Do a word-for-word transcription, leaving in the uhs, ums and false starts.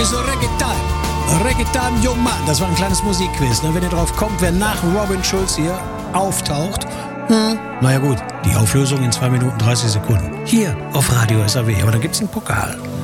ist Reggae Time. Reggae Time, yo Mann. Das war ein kleines Musikquiz. Ne? Wenn ihr drauf kommt, wer nach Robin Schulz hier auftaucht, hm, naja gut, die Auflösung in zwei Minuten dreißig Sekunden. Hier auf Radio S A W. Aber da gibt's einen Pokal.